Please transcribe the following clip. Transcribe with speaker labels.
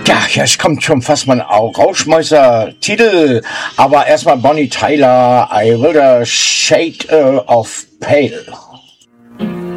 Speaker 1: Ja, jetzt kommt schon fast mein Rauschmeißer-Titel, aber erstmal Bonnie Tyler, I Will the Shade of Pale.